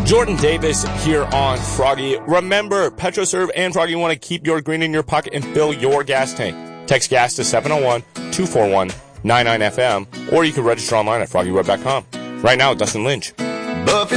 Jordan Davis here on Froggy. Remember, PetroServe and Froggy want to keep your green in your pocket and fill your gas tank. Text gas to 701-241-99FM, or you can register online at FroggyWeb.com. Right now, Dustin Lynch. Buffy